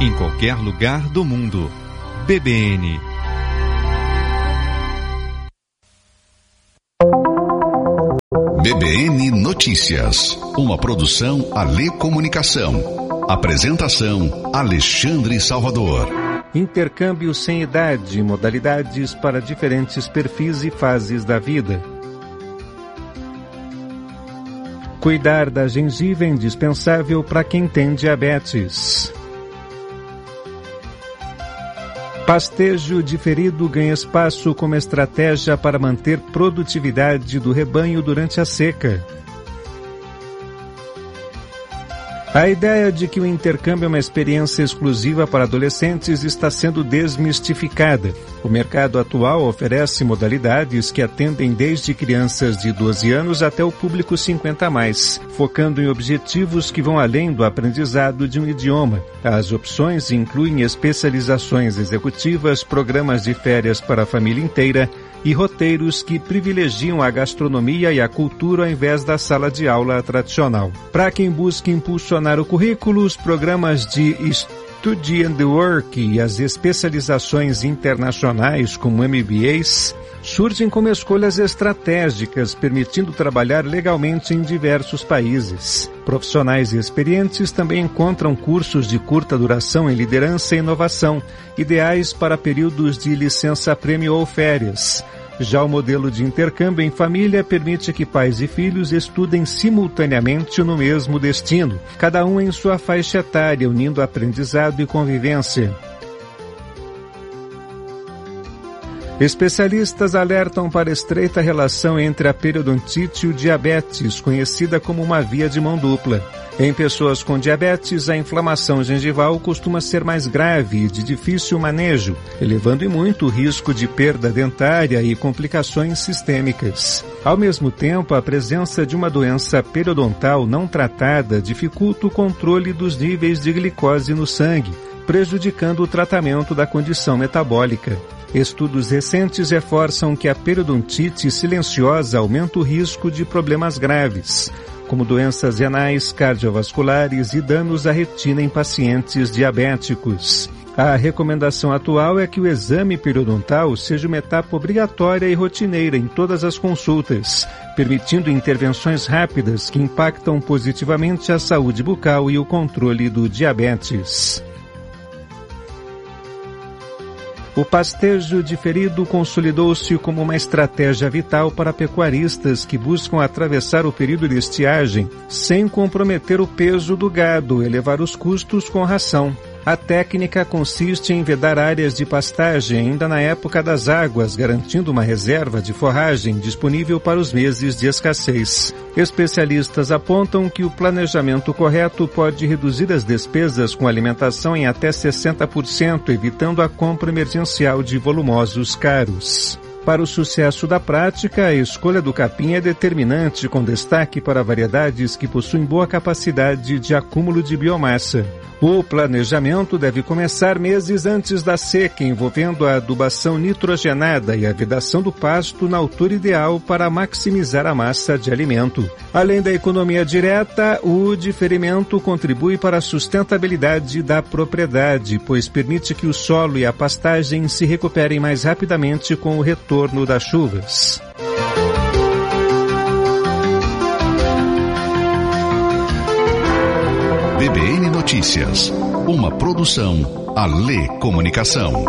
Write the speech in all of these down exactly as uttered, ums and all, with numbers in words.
em qualquer lugar do mundo. B B N. B B N Notícias, uma produção Alê Comunicação. Apresentação Alexandre Salvador. Intercâmbio sem idade, modalidades para diferentes perfis e fases da vida. Cuidar da gengiva é indispensável para quem tem diabetes. Pastejo diferido ganha espaço como estratégia para manter produtividade do rebanho durante a seca. A ideia de que o intercâmbio é uma experiência exclusiva para adolescentes está sendo desmistificada. O mercado atual oferece modalidades que atendem desde crianças de doze anos até o público cinquenta a mais, focando em objetivos que vão além do aprendizado de um idioma. As opções incluem especializações executivas, programas de férias para a família inteira e roteiros que privilegiam a gastronomia e a cultura ao invés da sala de aula tradicional. Para quem busca impulsionar o currículo, os programas de Study and Work e as especializações internacionais como M B As surgem como escolhas estratégicas, permitindo trabalhar legalmente em diversos países. Profissionais experientes também encontram cursos de curta duração em liderança e inovação, ideais para períodos de licença-prêmio ou férias. Já o modelo de intercâmbio em família permite que pais e filhos estudem simultaneamente no mesmo destino, cada um em sua faixa etária, unindo aprendizado e convivência. Especialistas alertam para a estreita relação entre a periodontite e o diabetes, conhecida como uma via de mão dupla. Em pessoas com diabetes, a inflamação gengival costuma ser mais grave e de difícil manejo, elevando em muito o risco de perda dentária e complicações sistêmicas. Ao mesmo tempo, a presença de uma doença periodontal não tratada dificulta o controle dos níveis de glicose no sangue, prejudicando o tratamento da condição metabólica. Estudos recentes reforçam que a periodontite silenciosa aumenta o risco de problemas graves, como doenças renais, cardiovasculares e danos à retina em pacientes diabéticos. A recomendação atual é que o exame periodontal seja uma etapa obrigatória e rotineira em todas as consultas, permitindo intervenções rápidas que impactam positivamente a saúde bucal e o controle do diabetes. O pastejo diferido consolidou-se como uma estratégia vital para pecuaristas que buscam atravessar o período de estiagem sem comprometer o peso do gado e elevar os custos com ração. A técnica consiste em vedar áreas de pastagem ainda na época das águas, garantindo uma reserva de forragem disponível para os meses de escassez. Especialistas apontam que o planejamento correto pode reduzir as despesas com alimentação em até sessenta por cento, evitando a compra emergencial de volumosos caros. Para o sucesso da prática, a escolha do capim é determinante, com destaque para variedades que possuem boa capacidade de acúmulo de biomassa. O planejamento deve começar meses antes da seca, envolvendo a adubação nitrogenada e a vedação do pasto na altura ideal para maximizar a massa de alimento. Além da economia direta, o diferimento contribui para a sustentabilidade da propriedade, pois permite que o solo e a pastagem se recuperem mais rapidamente com o retorno das chuvas. B B N Notícias, uma produção Alê Comunicação.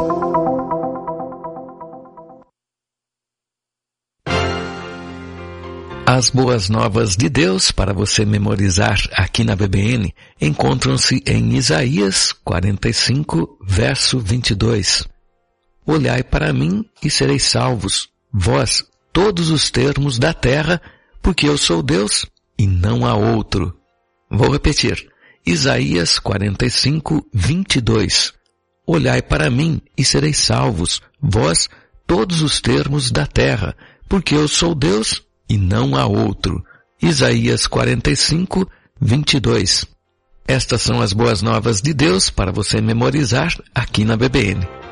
As boas novas de Deus para você memorizar aqui na B B N encontram-se em Isaías quarenta e cinco, verso vinte e dois. Olhai para mim e sereis salvos, vós, todos os termos da terra, porque eu sou Deus e não há outro. Vou repetir. Isaías quarenta e cinco, vinte e dois. Olhai para mim e sereis salvos, vós, todos os termos da terra, porque eu sou Deus e não há outro. Isaías quarenta e cinco, vinte e dois. Estas são as boas novas de Deus para você memorizar aqui na B B N.